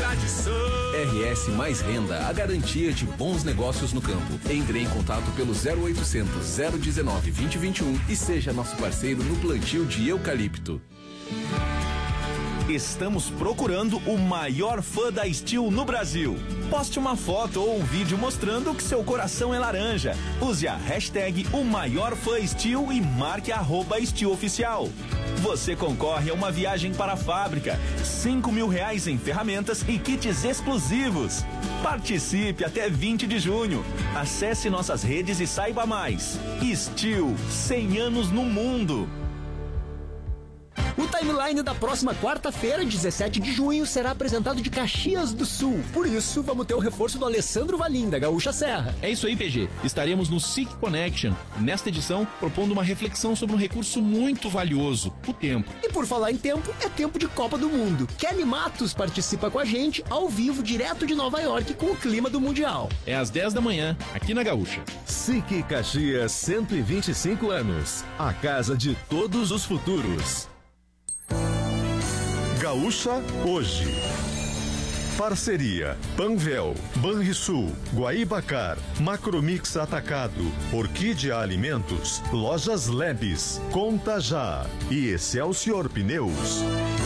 tradição. RS Mais Renda, a garantia de bons negócios no campo. Entre em contato pelo 0800 019 2021 e seja nosso parceiro no plantio de eucalipto. Estamos procurando o maior fã da Steel no Brasil. Poste uma foto ou um vídeo mostrando que seu coração é laranja. Use a hashtag o maior fã Steel e marque @SteelOficial. Você concorre a uma viagem para a fábrica, R$5.000 em ferramentas e kits exclusivos. Participe até 20 de junho. Acesse nossas redes e saiba mais. Steel, 100 anos no mundo. O timeline da próxima quarta-feira, 17 de junho, será apresentado de Caxias do Sul. Por isso, vamos ter o reforço do Alessandro Valim, da Gaúcha Serra. É isso aí, PG. Estaremos no SIC Connection, nesta edição, propondo uma reflexão sobre um recurso muito valioso, o tempo. E por falar em tempo, é tempo de Copa do Mundo. Kelly Matos participa com a gente, ao vivo, direto de Nova York, com o clima do Mundial. É às 10 da manhã, aqui na Gaúcha. SIC Caxias, 125 anos. A casa de todos os futuros. Gaúcha Hoje. Parceria Panvel, Banrisul, Guaibacar, Macromix Atacado, Orquídea Alimentos, Lojas Lebes, Conta Já e Excelsior Pneus.